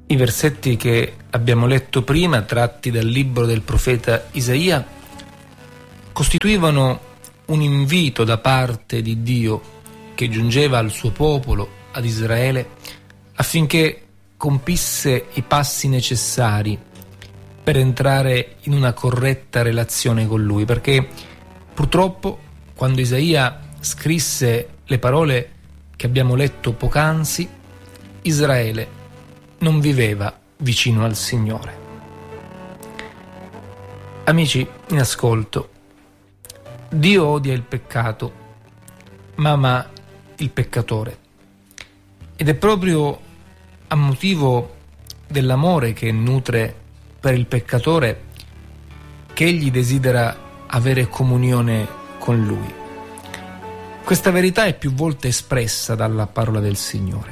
I versetti che abbiamo letto prima, tratti dal libro del profeta Isaia, costituivano un invito da parte di Dio che giungeva al suo popolo, ad Israele, affinché compisse i passi necessari per entrare in una corretta relazione con Lui, perché purtroppo quando Isaia scrisse le parole che abbiamo letto poc'anzi, Israele non viveva vicino al Signore. Amici in ascolto, Dio odia il peccato, ma ama il peccatore. Ed è proprio a motivo dell'amore che nutre per il peccatore che egli desidera avere comunione con Lui. Questa verità è più volte espressa dalla parola del Signore.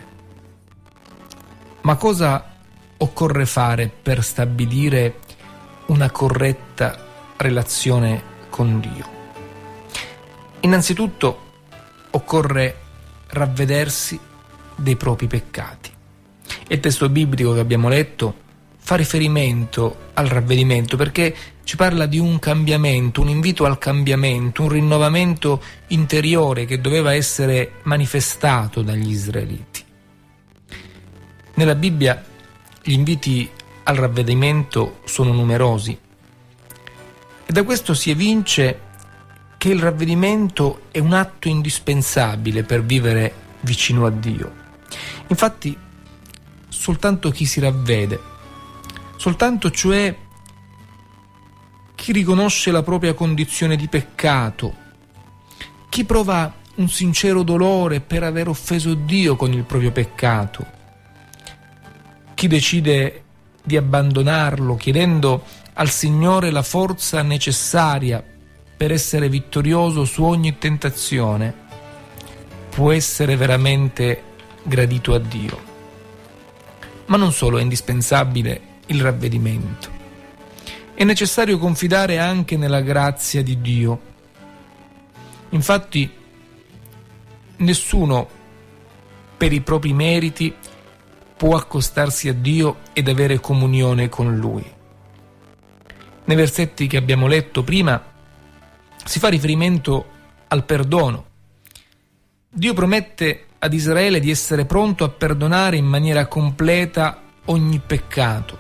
Ma cosa occorre fare per stabilire una corretta relazione con Dio? Innanzitutto occorre ravvedersi dei propri peccati. Il testo biblico che abbiamo letto fa riferimento al ravvedimento perché ci parla di un cambiamento, un invito al cambiamento, un rinnovamento interiore che doveva essere manifestato dagli israeliti. Nella Bibbia gli inviti al ravvedimento sono numerosi e da questo si evince che il ravvedimento è un atto indispensabile per vivere vicino a Dio. Infatti, soltanto chi si ravvede, soltanto cioè chi riconosce la propria condizione di peccato, chi prova un sincero dolore per aver offeso Dio con il proprio peccato, chi decide di abbandonarlo chiedendo al Signore la forza necessaria per essere vittorioso su ogni tentazione, può essere veramente gradito a Dio. Ma non solo è indispensabile il ravvedimento, è necessario confidare anche nella grazia di Dio. Infatti, nessuno per i propri meriti può accostarsi a Dio ed avere comunione con Lui. Nei versetti che abbiamo letto prima si fa riferimento al perdono. Dio promette ad Israele di essere pronto a perdonare in maniera completa ogni peccato.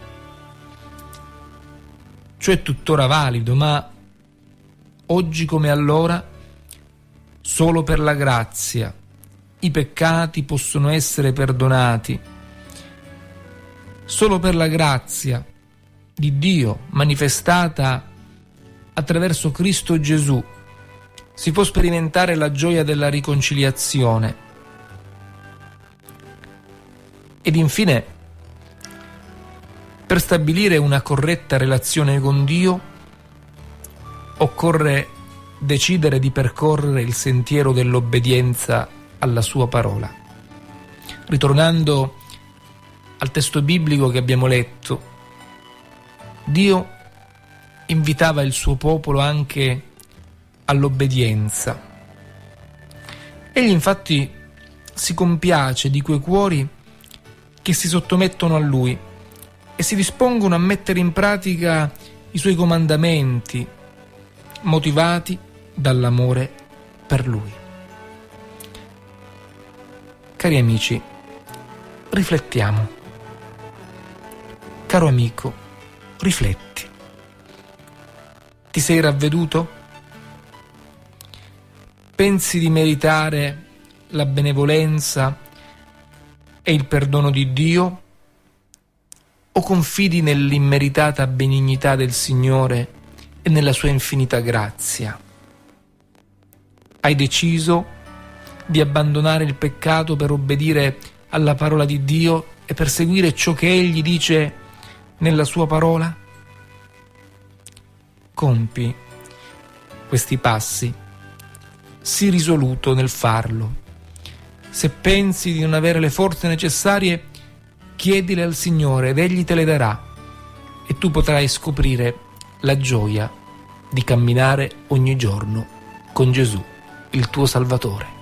Ciò è tuttora valido, ma oggi come allora, solo per la grazia i peccati possono essere perdonati. Solo per la grazia di Dio manifestata attraverso Cristo Gesù si può sperimentare la gioia della riconciliazione. Ed infine, per stabilire una corretta relazione con Dio, occorre decidere di percorrere il sentiero dell'obbedienza alla sua parola. Ritornando al testo biblico che abbiamo letto, Dio invitava il suo popolo anche all'obbedienza. Egli infatti si compiace di quei cuori che si sottomettono a Lui e si dispongono a mettere in pratica i Suoi comandamenti, motivati dall'amore per Lui. Cari amici, riflettiamo. Caro amico, rifletti. Ti sei ravveduto? Pensi di meritare la benevolenza e il perdono di Dio? O confidi nell'immeritata benignità del Signore e nella sua infinita grazia? Hai deciso di abbandonare il peccato per obbedire alla parola di Dio e per seguire ciò che Egli dice nella sua parola? Compi questi passi, sii risoluto nel farlo. Se pensi di non avere le forze necessarie, chiedile al Signore ed Egli te le darà e tu potrai scoprire la gioia di camminare ogni giorno con Gesù, il tuo Salvatore.